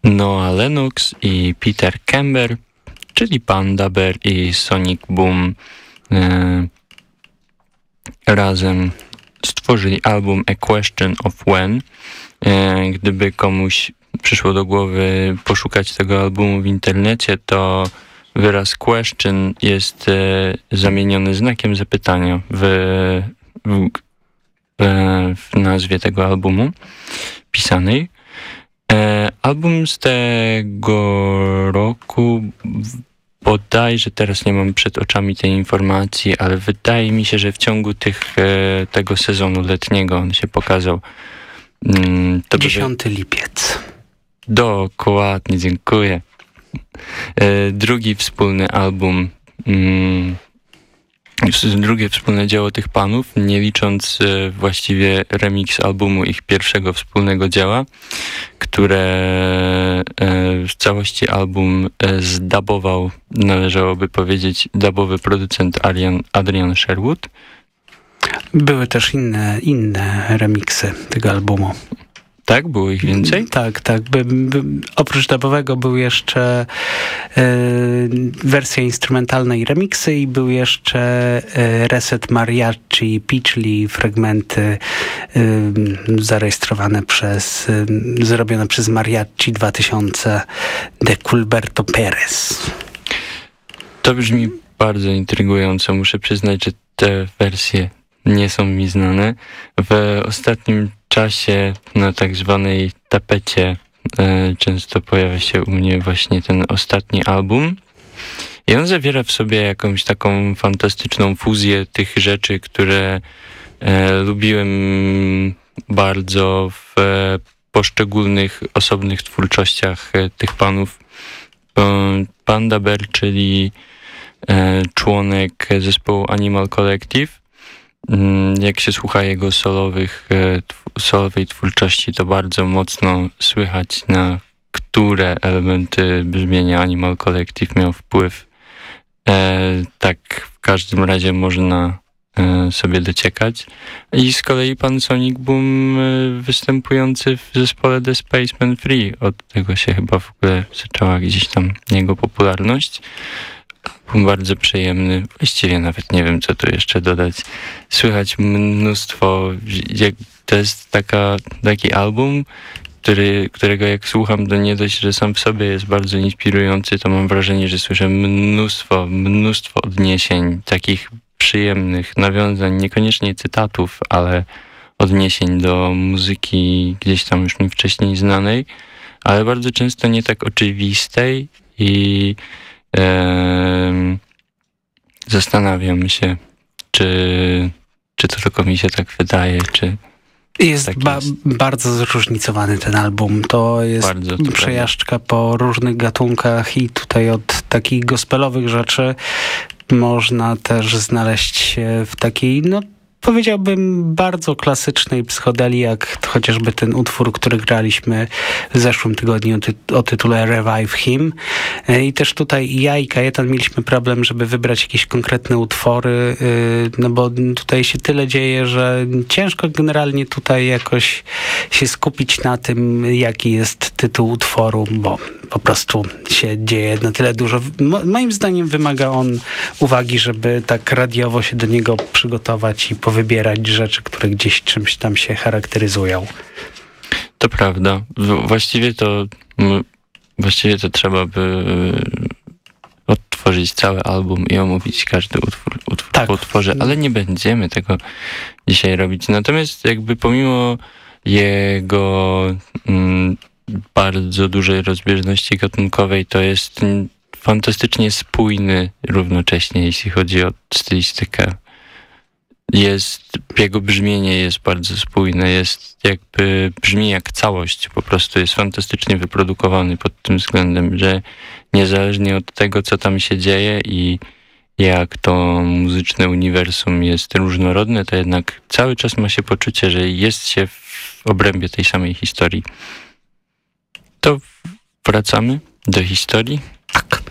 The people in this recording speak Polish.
Noah Lennox i Peter Kember, czyli Panda Bear i Sonic Boom razem stworzyli album A Question of When. Gdyby komuś przyszło do głowy poszukać tego albumu w internecie, to wyraz question jest zamieniony znakiem zapytania w nazwie tego albumu pisanej. Album z tego roku, bodajże teraz nie mam przed oczami tej informacji, ale wydaje mi się, że w ciągu tego sezonu letniego on się pokazał. 10 lipiec. Dokładnie, dziękuję. Drugi wspólny album, drugie wspólne dzieło tych panów, nie licząc właściwie remix albumu ich pierwszego wspólnego dzieła, które w całości album zdabował, należałoby powiedzieć, dubowy producent Adrian Sherwood. Były też inne remiksy tego albumu. Tak? Było ich więcej? Tak. Oprócz dubowego był jeszcze wersja instrumentalna i remiksy i był jeszcze Reset Mariachi, Peachly, fragmenty zarejestrowane zrobione przez Mariachi 2000 de Culberto Perez. To brzmi bardzo intrygująco. Muszę przyznać, że te wersje nie są mi znane. W ostatnim czasie na tak zwanej tapecie często pojawia się u mnie właśnie ten ostatni album i on zawiera w sobie jakąś taką fantastyczną fuzję tych rzeczy, które lubiłem bardzo w poszczególnych osobnych twórczościach tych panów. Panda Bear, czyli członek zespołu Animal Collective, jak się słucha jego solowej twórczości, to bardzo mocno słychać, na które elementy brzmienia Animal Collective miał wpływ. Tak w każdym razie można sobie dociekać. I z kolei pan Sonic Boom występujący w zespole The Spaceman Free. Od tego się chyba w ogóle zaczęła gdzieś tam jego popularność. Bardzo przyjemny. Właściwie nawet nie wiem, co tu jeszcze dodać. Słychać mnóstwo. To jest taki album, którego jak słucham, to nie dość, że sam w sobie jest bardzo inspirujący, to mam wrażenie, że słyszę mnóstwo odniesień, takich przyjemnych nawiązań, niekoniecznie cytatów, ale odniesień do muzyki gdzieś tam już mi wcześniej znanej, ale bardzo często nie tak oczywistej i zastanawiam się, czy to tylko mi się tak wydaje, czy jest, tak jest. Bardzo zróżnicowany ten album. To jest przejażdżka po różnych gatunkach i tutaj od takich gospelowych rzeczy można też znaleźć się w takiej, powiedziałbym, bardzo klasycznej psychodelii, jak chociażby ten utwór, który graliśmy w zeszłym tygodniu o tytule Revive Him. I też tutaj ja i Kajetan mieliśmy problem, żeby wybrać jakieś konkretne utwory, bo tutaj się tyle dzieje, że ciężko generalnie tutaj jakoś się skupić na tym, jaki jest tytuł utworu, bo po prostu się dzieje na tyle dużo. Moim zdaniem wymaga on uwagi, żeby tak radiowo się do niego przygotować i powybierać rzeczy, które gdzieś czymś tam się charakteryzują. To prawda. Właściwie to trzeba by odtworzyć cały album i omówić każdy utwór po utworze, ale nie będziemy tego dzisiaj robić. Natomiast jakby pomimo jego bardzo dużej rozbieżności gatunkowej, to jest fantastycznie spójny równocześnie, jeśli chodzi o stylistykę. Jego brzmienie jest bardzo spójne, brzmi jak całość, po prostu jest fantastycznie wyprodukowany pod tym względem, że niezależnie od tego, co tam się dzieje i jak to muzyczne uniwersum jest różnorodne, to jednak cały czas ma się poczucie, że jest się w obrębie tej samej historii. To wracamy do historii. Tak.